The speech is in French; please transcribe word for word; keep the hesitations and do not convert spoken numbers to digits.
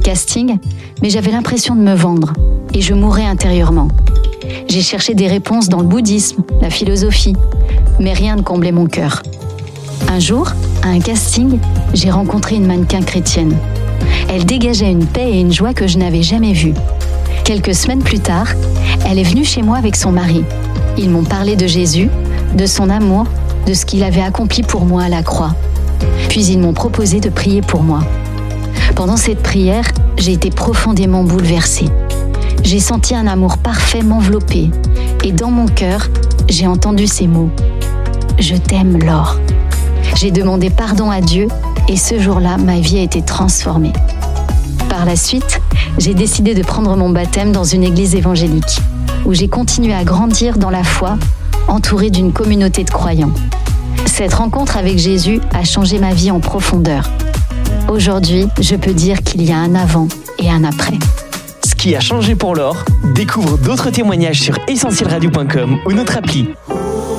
castings, mais j'avais l'impression de me vendre et je mourais intérieurement. J'ai cherché des réponses dans le bouddhisme, la philosophie, mais rien ne comblait mon cœur. Un jour, à un casting, j'ai rencontré une mannequin chrétienne. Elle dégageait une paix et une joie que je n'avais jamais vues. Quelques semaines plus tard, elle est venue chez moi avec son mari. Ils m'ont parlé de Jésus, de son amour, de ce qu'il avait accompli pour moi à la croix. Puis ils m'ont proposé de prier pour moi. Pendant cette prière, j'ai été profondément bouleversée. J'ai senti un amour parfait m'envelopper et dans mon cœur, j'ai entendu ces mots. « Je t'aime, Laure ». J'ai demandé pardon à Dieu et ce jour-là, ma vie a été transformée. Par la suite, j'ai décidé de prendre mon baptême dans une église évangélique où j'ai continué à grandir dans la foi, entourée d'une communauté de croyants. Cette rencontre avec Jésus a changé ma vie en profondeur. Aujourd'hui, je peux dire qu'il y a un avant et un après. Ce qui a changé pour Laure, découvre d'autres témoignages sur essentiel radio point com ou notre appli.